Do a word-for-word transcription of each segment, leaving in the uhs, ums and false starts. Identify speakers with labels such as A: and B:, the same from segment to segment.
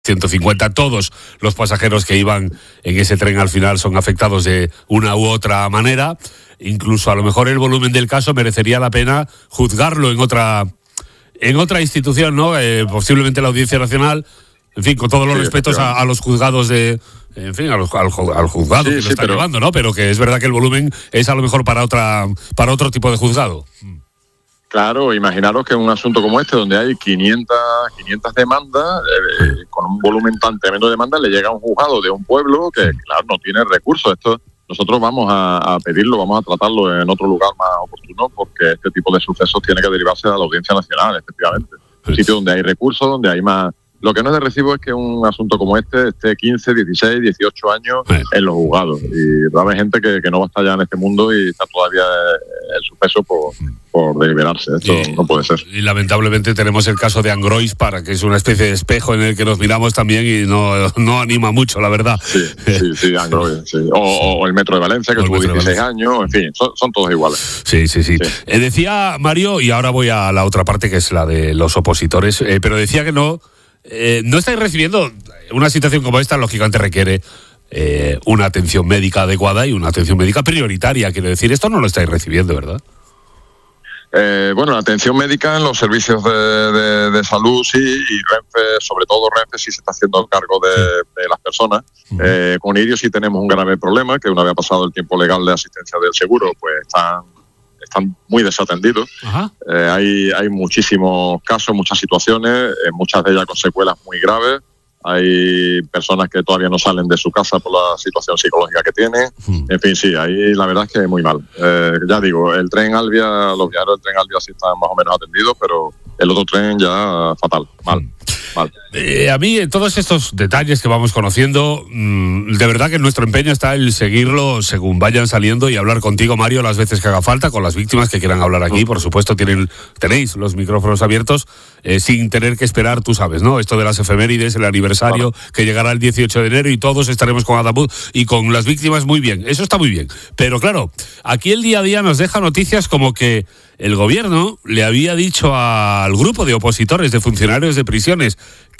A: ciento cincuenta, todos los pasajeros que iban en ese tren al final son afectados de una u otra manera. Incluso a lo mejor el volumen del caso merecería la pena juzgarlo en otra en otra institución, ¿no? Eh, posiblemente la Audiencia Nacional, en fin, con todos los sí, respetos a, a los juzgados de, en fin, a los, al, al juzgado sí, que lo sí, está pero... llevando, ¿no? Pero que es verdad que el volumen es a lo mejor para otra para otro tipo de juzgado.
B: Claro, imaginaros que en un asunto como este, donde hay quinientas, quinientas demandas, eh, con un volumen tan tremendo de demandas, le llega a un juzgado de un pueblo que, claro, no tiene recursos. Esto nosotros vamos a, a pedirlo, vamos a tratarlo en otro lugar más oportuno, porque este tipo de sucesos tiene que derivarse a la Audiencia Nacional, efectivamente. Un sitio donde hay recursos, donde hay más... Lo que no es de recibo es que un asunto como este esté quince, dieciséis, dieciocho años sí. en los juzgados. Y va a haber gente que, que no va a estar ya en este mundo y está todavía el suceso por, por deliberarse. Esto y, no puede ser.
A: Y lamentablemente tenemos el caso de Angrois, para que es una especie de espejo en el que nos miramos también y no, no anima mucho, la verdad.
B: Sí, sí, sí, Angrois. Sí. O, o el Metro de Valencia, que tuvo dieciséis años. En fin, son, son todos iguales.
A: Sí, sí, sí. sí. Eh, decía Mario, y ahora voy a la otra parte, que es la de los opositores, eh, pero decía que no... Eh, no estáis recibiendo una situación como esta, lógicamente requiere eh, una atención médica adecuada y una atención médica prioritaria. Quiero decir, esto no lo estáis recibiendo, ¿verdad?
B: Eh, bueno, la atención médica en los servicios de, de, de salud sí, y Renfe, sobre todo Renfe, sí se está haciendo cargo de, de las personas. Uh-huh. Eh, con Irio sí tenemos un grave problema, que una vez pasado el tiempo legal de asistencia del seguro, pues están... están muy desatendidos. Eh, hay, hay muchísimos casos, muchas situaciones, eh, muchas de ellas con secuelas muy graves. Hay personas que todavía no salen de su casa por la situación psicológica que tienen. Uh-huh. En fin, sí, ahí la verdad es que muy mal. Eh, ya digo, el tren Albia, los viajeros del tren Albia sí están más o menos atendidos, pero el otro tren ya fatal, mal. Uh-huh. Vale.
A: Eh, a mí, todos estos detalles que vamos conociendo, mmm, de verdad que nuestro empeño está en seguirlo según vayan saliendo y hablar contigo, Mario, las veces que haga falta, con las víctimas que quieran hablar aquí. Por supuesto, tienen, tenéis los micrófonos abiertos, eh, sin tener que esperar, tú sabes, ¿no? Esto de las efemérides, el aniversario, claro, que llegará el dieciocho de enero y todos estaremos con Adamud y con las víctimas, muy bien. Eso está muy bien. Pero claro, aquí el día a día nos deja noticias como que el gobierno le había dicho al grupo de opositores, de funcionarios de prisiones,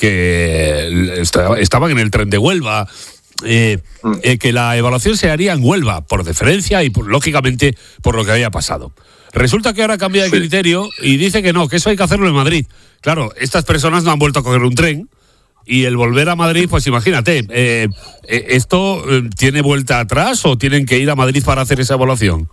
A: que estaban en el tren de Huelva, eh, eh, que la evaluación se haría en Huelva, por deferencia y por, lógicamente por lo que había pasado. Resulta que ahora cambia de sí. criterio y dice que no, que eso hay que hacerlo en Madrid. Claro, estas personas no han vuelto a coger un tren y el volver a Madrid, pues imagínate, eh, eh, ¿esto eh, tiene vuelta atrás o tienen que ir a Madrid para hacer esa evaluación?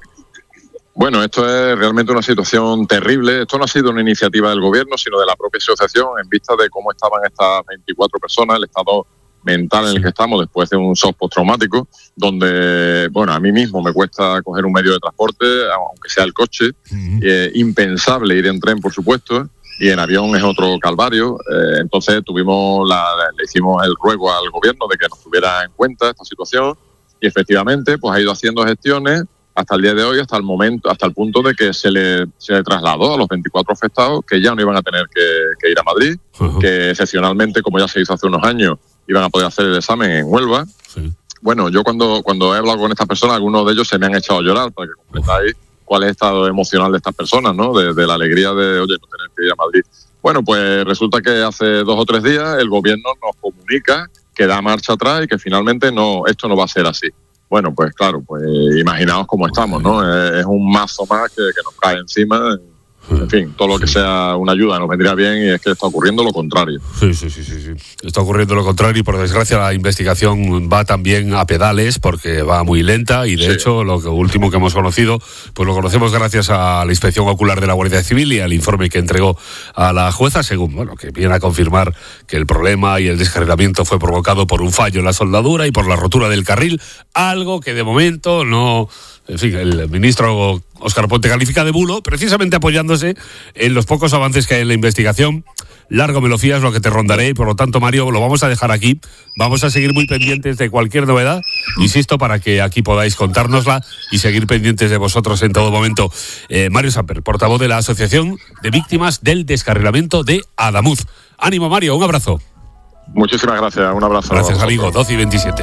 B: Bueno, esto es realmente una situación terrible. Esto no ha sido una iniciativa del gobierno, sino de la propia asociación, en vista de cómo estaban estas veinticuatro personas, el estado mental en el que estamos después de un shock postraumático, donde, bueno, a mí mismo me cuesta coger un medio de transporte, aunque sea el coche. Uh-huh. Eh, impensable ir en tren, por supuesto, y en avión es otro calvario. Eh, entonces tuvimos la, le hicimos el ruego al gobierno de que nos tuviera en cuenta esta situación, y efectivamente pues ha ido haciendo gestiones hasta el día de hoy, hasta el momento, hasta el punto de que se le, se le trasladó a los veinticuatro afectados que ya no iban a tener que, que ir a Madrid, uh-huh. que excepcionalmente, como ya se hizo hace unos años, iban a poder hacer el examen en Huelva. Sí. Bueno, yo cuando, cuando he hablado con estas personas, algunos de ellos se me han echado a llorar, para que completáis cuál es el estado emocional de estas personas, ¿no? De, de la alegría de, oye, no tener que ir a Madrid. Bueno, pues resulta que hace dos o tres días el gobierno nos comunica que da marcha atrás y que finalmente no, esto no va a ser así. Bueno, pues claro, pues imaginaos cómo estamos, ¿no? Es un mazo más que, que nos cae encima. En fin, todo lo que sea una ayuda nos vendría bien y es que está ocurriendo lo contrario.
A: Sí, sí, sí, sí, sí. Está ocurriendo lo contrario y por desgracia la investigación va también a pedales porque va muy lenta y de sí. hecho lo que, último que hemos conocido, pues lo conocemos gracias a la inspección ocular de la Guardia Civil y al informe que entregó a la jueza, según, bueno, que viene a confirmar que el problema y el descarrilamiento fue provocado por un fallo en la soldadura y por la rotura del carril, algo que de momento no... En fin, el ministro Óscar Ponte califica de bulo, precisamente apoyándose en los pocos avances que hay en la investigación. Largo me lo fías lo que te rondaré y por lo tanto, Mario, lo vamos a dejar aquí. Vamos a seguir muy pendientes de cualquier novedad, insisto, para que aquí podáis contárnosla y seguir pendientes de vosotros en todo momento. Eh, Mario Samper, portavoz de la Asociación de Víctimas del Descarrilamiento de Adamuz. Ánimo, Mario, un abrazo.
B: Muchísimas gracias, un abrazo.
A: Gracias, amigo, doce y veintisiete.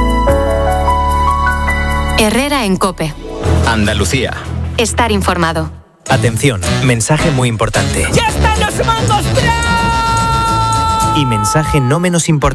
C: Herrera en COPE.
D: Andalucía.
C: Estar informado.
D: Atención, mensaje muy importante.
E: ¡Ya están los mangos, bro!
D: Y mensaje no menos importante.